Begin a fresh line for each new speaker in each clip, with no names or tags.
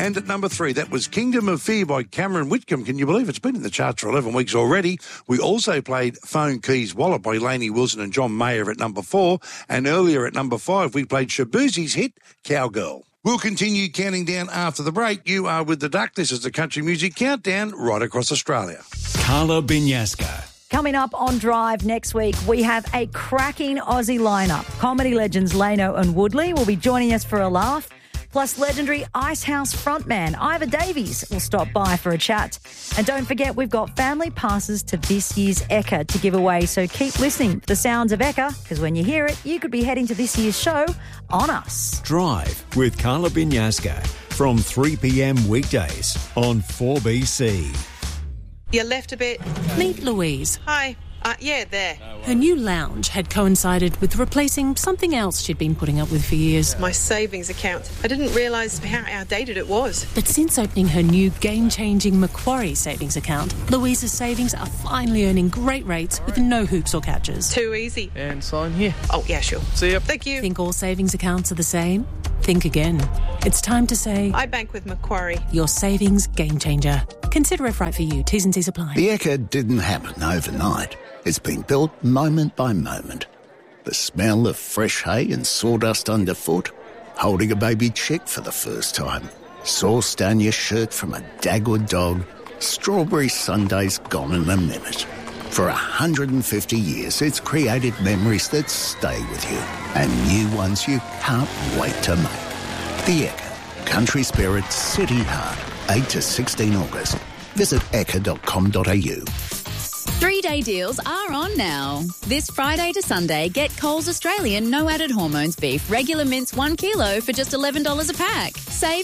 And at number 3, that was Kingdom of Fear by Cameron Whitcomb. Can you believe it's been in the charts for 11 weeks already? We also played Phone Keys Wallet by Lainey Wilson and John Mayer at number 4. And earlier at number 5, we played Shabuzi's hit, Cowgirl. We'll continue counting down after the break. You are with the Duck. This is the Country Music Countdown right across Australia.
Carla Binyaska.
Coming up on Drive next week, we have a cracking Aussie lineup. Comedy legends Lano and Woodley will be joining us for a laugh. Plus, legendary Icehouse frontman Ivor Davies will stop by for a chat. And don't forget, we've got family passes to this year's Ekka to give away. So keep listening for the sounds of Ekka, because when you hear it, you could be heading to this year's show on us.
Drive with Carla Binyaska from 3 p.m. weekdays on 4BC.
You left a bit.
Meet Louise.
Hi. Yeah, there.
Her new lounge had coincided with replacing something else she'd been putting up with for years.
My savings account. I didn't realise how outdated it was.
But since opening her new game-changing Macquarie savings account, Louise's savings are finally earning great rates with no hoops or catches.
Too easy.
And sign here.
Oh, yeah, sure.
See ya.
Thank you.
Think all savings accounts are the same? Think again. It's time to say...
I bank with Macquarie.
Your savings game changer. Consider if right for you. T's and C's apply.
The Ekka didn't happen overnight. It's been built moment by moment. The smell of fresh hay and sawdust underfoot, holding a baby chick for the first time, sauce down your shirt from a Dagwood dog, strawberry sundaes gone in a minute. For 150 years, it's created memories that stay with you and new ones you can't wait to make. The Ekka, Country Spirit, City Heart, 8 to 16 August. Visit ekka.com.au.
3-day deals are on now. This Friday to Sunday, get Coles Australian no added hormones beef regular mince 1 kilo for just $11 a pack. Save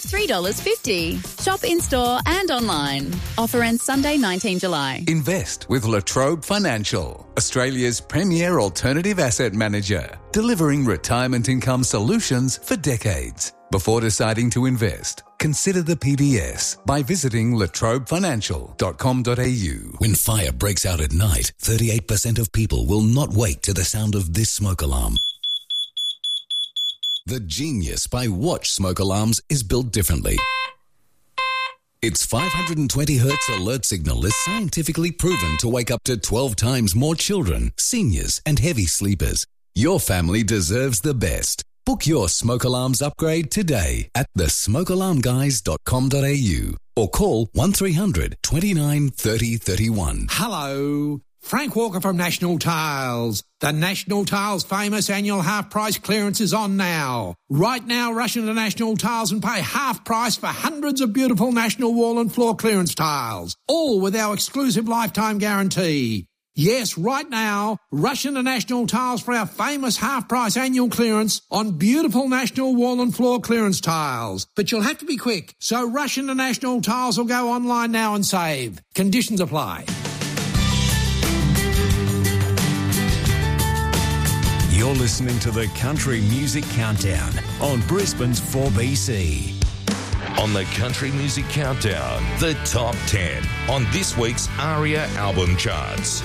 $3.50. Shop in-store and online. Offer ends Sunday, 19 July.
Invest with La Trobe Financial, Australia's premier alternative asset manager, delivering retirement income solutions for decades. Before deciding to invest, consider the PBS by visiting latrobefinancial.com.au.
When fire breaks out at night, 38% of people will not wake to the sound of this smoke alarm. The genius by Watch smoke alarms is built differently. Its 520 Hz alert signal is scientifically proven to wake up to 12 times more children, seniors, and heavy sleepers. Your family deserves the best. Book your smoke alarms upgrade today at thesmokealarmguys.com.au or call 1300 29 30 31.
Hello, Frank Walker from National Tiles. The National Tiles famous annual half price clearance is on now. Right now, rush into National Tiles and pay half price for hundreds of beautiful National wall and floor clearance tiles, all with our exclusive lifetime guarantee. Yes, right now, rush into National Tiles for our famous half-price annual clearance on beautiful National wall and floor clearance tiles. But you'll have to be quick, so rush into National Tiles or go online now and save. Conditions apply.
You're listening to the Country Music Countdown on Brisbane's 4BC.
On the Country Music Countdown, the top 10 on this week's ARIA album charts.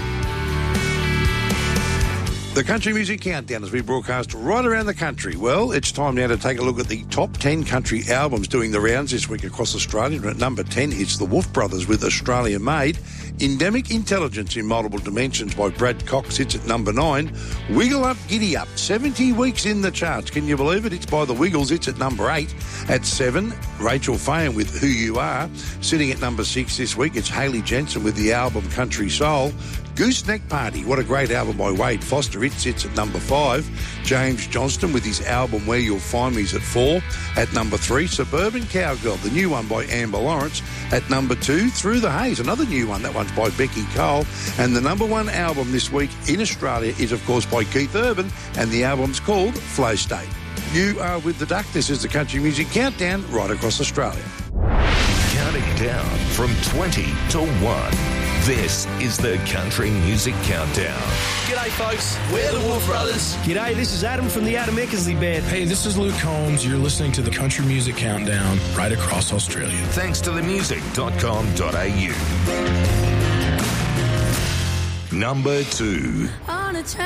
The Country Music Countdown as we broadcast right around the country. Well, it's time now to take a look at the top 10 country albums doing the rounds this week across Australia. And at number 10, it's the Wolf Brothers with Australia Made. Endemic Intelligence in Multiple Dimensions by Brad Cox sits at number 9. Wiggle Up, Giddy Up, 70 weeks in the charts. Can you believe it? It's by the Wiggles. It's at number 8. At 7, Rachel Fahon with Who You Are. Sitting at number 6 this week, it's Hayley Jensen with the album Country Soul. Gooseneck Party, what a great album by Wade Foster. It sits at number 5. James Johnston with his album Where You'll Find Me is at 4. At number 3, Suburban Cowgirl, the new one by Amber Lawrence. At number 2, Through the Haze, another new one. That one's by Becky Cole. And the number 1 album this week in Australia is, of course, by Keith Urban, and the album's called Flow State. You are with the Duck. This is the Country Music Countdown right across Australia.
Counting down from 20 to 1. This is the Country Music Countdown.
G'day, folks. We're the Wolf Brothers.
G'day, this is Adam from the Adam Eckersley Band.
Hey, this is Luke Combs. You're listening to the Country Music Countdown right across Australia.
Thanks to themusic.com.au. Number 2.